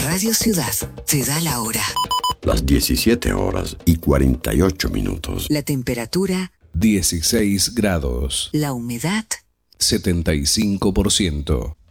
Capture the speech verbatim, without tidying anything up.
Radio Ciudad te da la hora. Las diecisiete horas y cuarenta y ocho minutos. La temperatura dieciséis grados. La humedad setenta y cinco por ciento.